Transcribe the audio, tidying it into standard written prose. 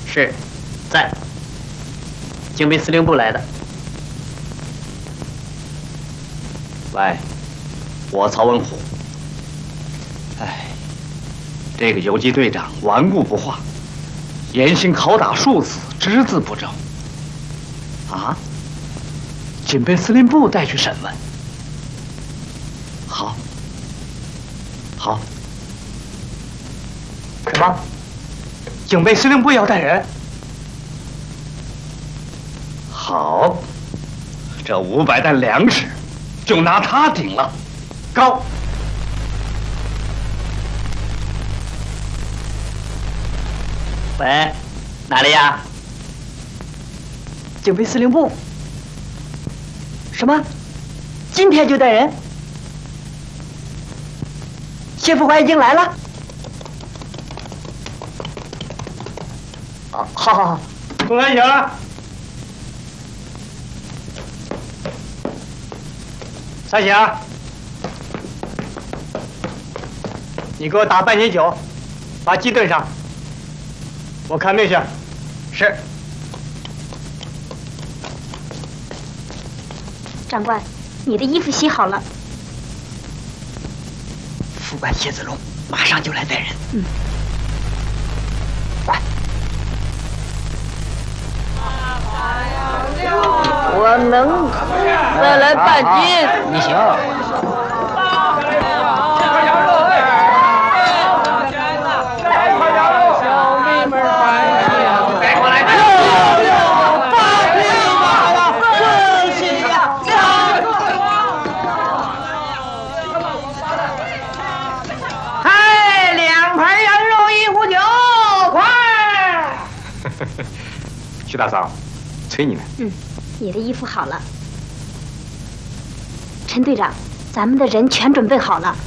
是，在。警备司令部来的。 喂，我曹文虎。哎，这个游击队长顽固不化，严刑拷打数次，只字不正。啊？警备司令部带去审问。好。好。 什么？警备司令部要带人？ 好，这500担粮食就拿他顶了。 高。 喂，哪里呀？ 警备司令部。什么？今天就带人？谢副官已经来了。啊，好好好， 副官醒了。三喜，你给我打半斤酒，把鸡炖上。我看命去。 是。 长官，你的衣服洗好了。 副官谢子龙马上就来带人。 嗯。 快！ 我能再来半斤。 你行。 徐大嫂，催你呢。 嗯，你的衣服好了。陈队长，咱们的人全准备好了。